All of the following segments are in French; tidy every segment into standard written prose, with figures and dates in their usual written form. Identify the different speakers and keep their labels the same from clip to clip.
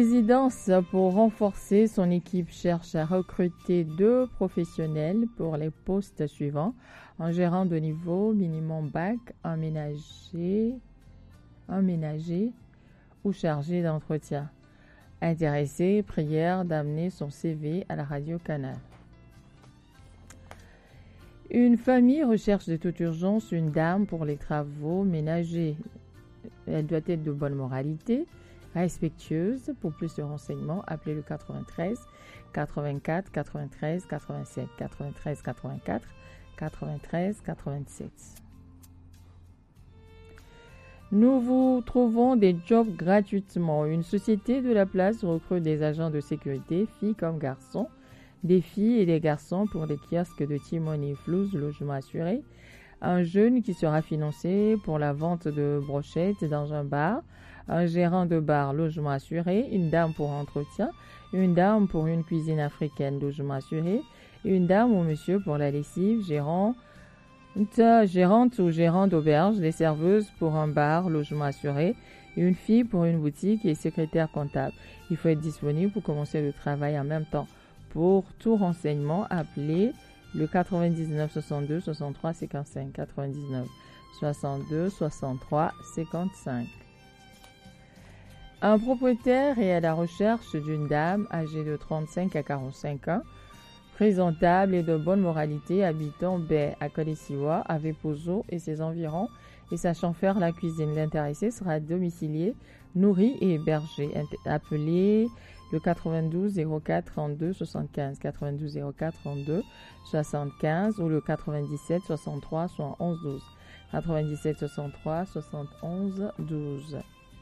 Speaker 1: La résidence, pour renforcer son équipe, cherche à recruter 2 professionnels pour les postes suivants. Un gérant de niveau minimum bac, un ménager ou chargé d'entretien. Intéressé, prière d'amener son CV à la radio Canal. Une famille recherche de toute urgence une dame pour les travaux ménagers. Elle doit être de bonne moralité, respectueuse. Pour plus de renseignements, appelez le 93 84 93 87 93 84 93 87. Nous vous trouvons des jobs gratuitement. Une société de la place recrute des agents de sécurité, filles comme garçons, des filles et des garçons pour des kiosques de Timon et Flouze, logement assuré. Un jeune qui sera financé pour la vente de brochettes dans un bar, un gérant de bar, logement assuré, une dame pour entretien, une dame pour une cuisine africaine, logement assuré, une dame ou monsieur pour la lessive, gérante ou gérant d'auberge, des serveuses pour un bar, logement assuré, une fille pour une boutique et secrétaire comptable. Il faut être disponible pour commencer le travail en même temps. Pour tout renseignement, appelez le 99 62 63 55 99 62 63 55. Un propriétaire est à la recherche d'une dame âgée de 35 à 45 ans, présentable et de bonne moralité, habitant baie à Kolesiwa, avec Pozo et ses environs, et sachant faire la cuisine. L'intéressé sera domicilié, nourri et hébergé. Appelez le 92 04 32 75 92 04 32 75 ou le 97 63 71 12 97 63 71 12.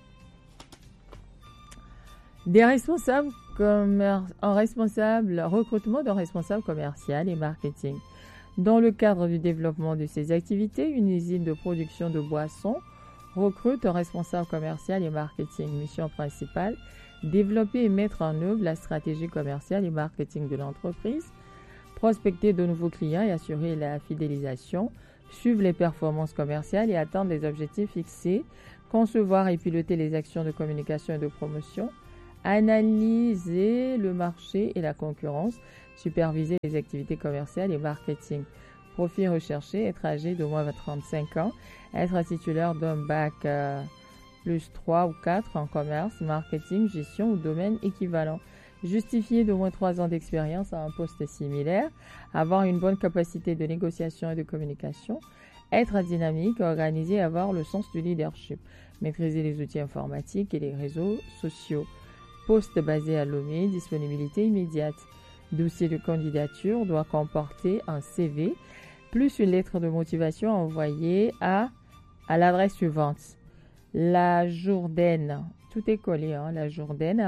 Speaker 1: Recrutement d'un responsable commercial et marketing. Dans le cadre du développement de ces activités, une usine de production de boissons recrute un responsable commercial et marketing. Mission principale: développer et mettre en œuvre la stratégie commerciale et marketing de l'entreprise, prospecter de nouveaux clients et assurer la fidélisation, suivre les performances commerciales et atteindre les objectifs fixés, concevoir et piloter les actions de communication et de promotion, analyser le marché et la concurrence, superviser les activités commerciales et marketing. Profil recherché: être âgé d'au moins 35 ans, être titulaire d'un bac plus 3 ou 4 en commerce, marketing, gestion ou domaine équivalent. Justifier d'au moins 3 ans d'expérience à un poste similaire, avoir une bonne capacité de négociation et de communication, être dynamique, organisé et avoir le sens du leadership, maîtriser les outils informatiques et les réseaux sociaux. Poste basé à Lomé, disponibilité immédiate. Dossier de candidature doit comporter un CV plus une lettre de motivation envoyée à l'adresse suivante: La Jourdaine, tout est collé, la Jourdaine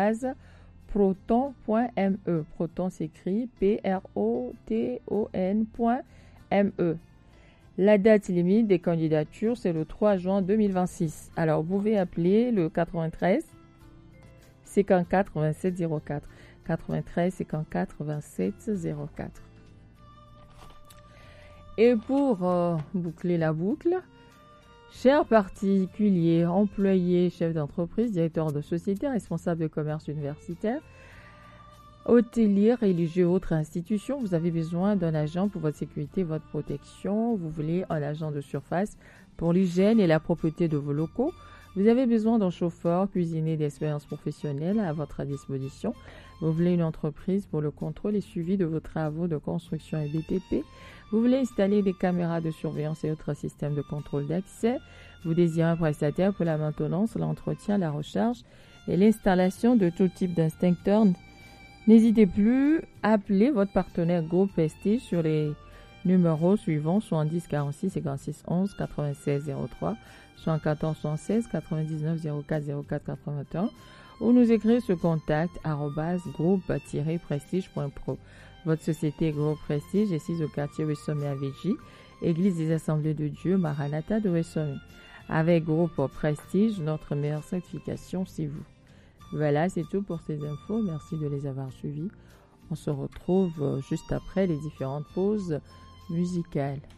Speaker 1: @proton.me. Proton s'écrit PROTON.me. La date limite des candidatures, c'est le 3 juin 2026. Alors, vous pouvez appeler le 93 54 27 04. 93 54 27 04. Et pour boucler la boucle, chers particuliers, employés, chefs d'entreprise, directeurs de société, responsables de commerce universitaire, hôteliers, religieux, autres institutions, vous avez besoin d'un agent pour votre sécurité, votre protection. Vous voulez un agent de surface pour l'hygiène et la propreté de vos locaux. Vous avez besoin d'un chauffeur, cuisinier d'expérience professionnelle à votre disposition. Vous voulez une entreprise pour le contrôle et suivi de vos travaux de construction et BTP. Vous voulez installer des caméras de surveillance et autres systèmes de contrôle d'accès. Vous désirez un prestataire pour la maintenance, l'entretien, la recharge et l'installation de tout type d'instincteurs. N'hésitez plus à appeler votre partenaire Groupe Prestige sur les numéros suivants: 70 46 56 11 96 03, 74 76 99 04 04 81, ou nous écrire sur contact @groupe-prestige.pro. Votre société Groupe Prestige est assise au quartier Wessomé à Végy, Église des Assemblées de Dieu, Maranatha de Wessomé. Avec Groupe Prestige, notre meilleure certification, c'est vous. Voilà, c'est tout pour ces infos. Merci de les avoir suivis. On se retrouve juste après les différentes pauses musicales.